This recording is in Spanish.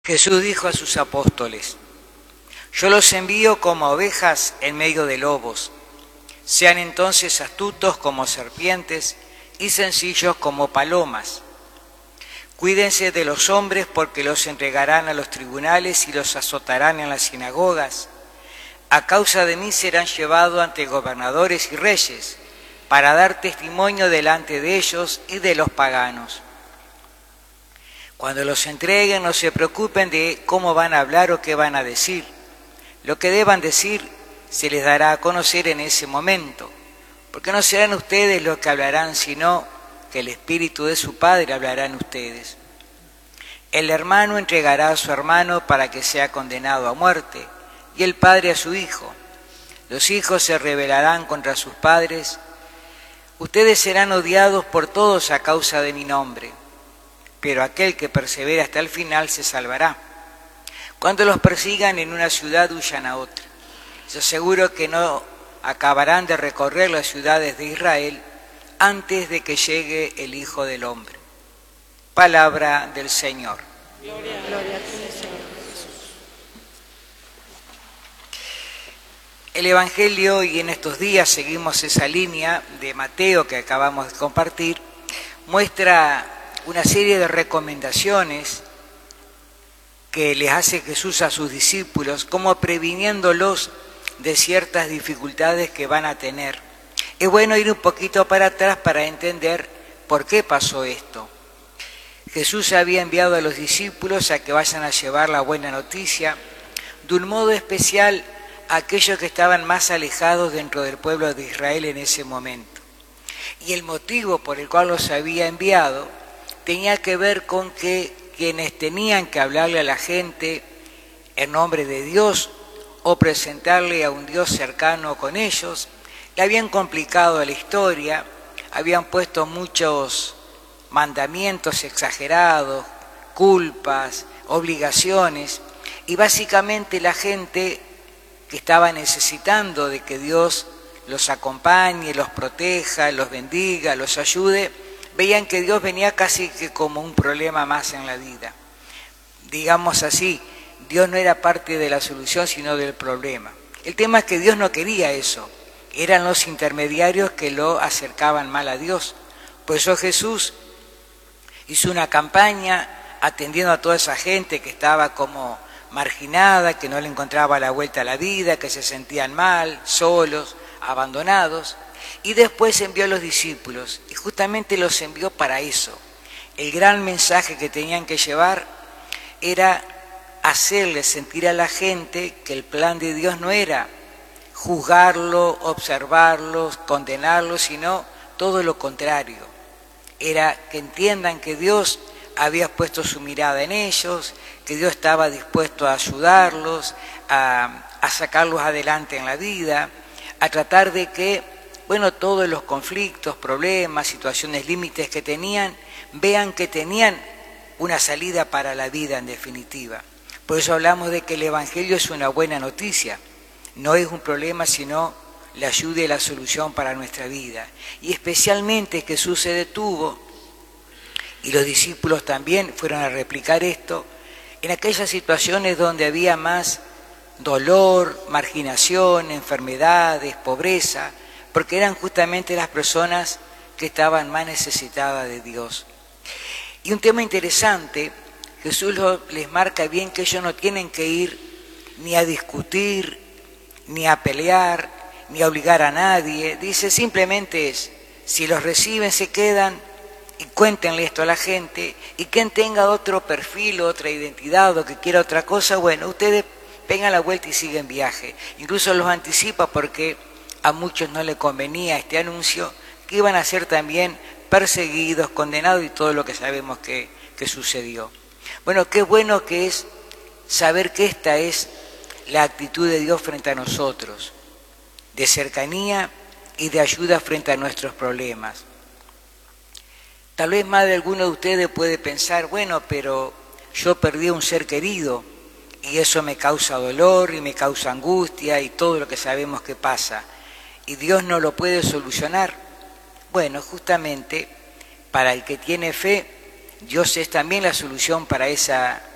Jesús dijo a sus apóstoles: yo los envío como ovejas en medio de lobos. Sean entonces astutos como serpientes y sencillos como palomas. Cuídense de los hombres porque los entregarán a los tribunales y los azotarán en las sinagogas. A causa de mí serán llevados ante gobernadores y reyes para dar testimonio delante de ellos y de los paganos. Cuando los entreguen, no se preocupen de cómo van a hablar o qué van a decir. Lo que deban decir se les dará a conocer en ese momento, porque no serán ustedes los que hablarán, sino que el Espíritu de su Padre hablará en ustedes. El hermano entregará a su hermano para que sea condenado a muerte, y el padre a su hijo. Los hijos se rebelarán contra sus padres. Ustedes serán odiados por todos a causa de mi nombre, pero aquel que persevera hasta el final se salvará. Cuando los persigan en una ciudad, huyan a otra. Les aseguro que no acabarán de recorrer las ciudades de Israel antes de que llegue el Hijo del Hombre. Palabra del Señor. Gloria a ti, Señor Jesús. El Evangelio, y en estos días seguimos esa línea de Mateo que acabamos de compartir, muestra una serie de recomendaciones que les hace Jesús a sus discípulos, como previniéndolos de ciertas dificultades que van a tener. Es bueno ir un poquito para atrás para entender por qué pasó esto. Jesús había enviado a los discípulos a que vayan a llevar la buena noticia, de un modo especial a aquellos que estaban más alejados dentro del pueblo de Israel en ese momento. Y el motivo por el cual los había enviado tenía que ver con que quienes tenían que hablarle a la gente en nombre de Dios o presentarle a un Dios cercano con ellos, le habían complicado la historia, habían puesto muchos mandamientos exagerados, culpas, obligaciones, y básicamente la gente que estaba necesitando de que Dios los acompañe, los proteja, los bendiga, los ayude, veían que Dios venía casi que como un problema más en la vida. Digamos así, Dios no era parte de la solución, sino del problema. El tema es que Dios no quería eso. Eran los intermediarios que lo acercaban mal a Dios. Por eso Jesús hizo una campaña atendiendo a toda esa gente que estaba como marginada, que no le encontraba la vuelta a la vida, que se sentían mal, solos, abandonados. Y después envió a los discípulos, y justamente los envió para eso. El gran mensaje que tenían que llevar era hacerles sentir a la gente que el plan de Dios no era juzgarlo, observarlos, condenarlos, sino todo lo contrario. Era que entiendan que Dios había puesto su mirada en ellos, que Dios estaba dispuesto a ayudarlos, a sacarlos adelante en la vida, a tratar de que todos los conflictos, problemas, situaciones límites que tenían, vean que tenían una salida para la vida en definitiva. Por eso hablamos de que el Evangelio es una buena noticia. No es un problema, sino la ayuda y la solución para nuestra vida. Y especialmente Jesús se detuvo, y los discípulos también fueron a replicar esto, en aquellas situaciones donde había más dolor, marginación, enfermedades, pobreza, porque eran justamente las personas que estaban más necesitadas de Dios. Y un tema interesante, Jesús les marca bien que ellos no tienen que ir ni a discutir, ni a pelear, ni a obligar a nadie. Dice, simplemente es, si los reciben se quedan y cuéntenle esto a la gente, y quien tenga otro perfil, otra identidad o que quiera otra cosa, ustedes pegan la vuelta y siguen viaje. Incluso los anticipa porque a muchos no le convenía este anuncio, que iban a ser también perseguidos, condenados y todo lo que sabemos que sucedió. Qué bueno que es saber que esta es la actitud de Dios frente a nosotros, de cercanía y de ayuda frente a nuestros problemas. Tal vez más de alguno de ustedes puede pensar, pero yo perdí a un ser querido y eso me causa dolor y me causa angustia y todo lo que sabemos que pasa. ¿Y Dios no lo puede solucionar? Justamente para el que tiene fe, Dios es también la solución para esa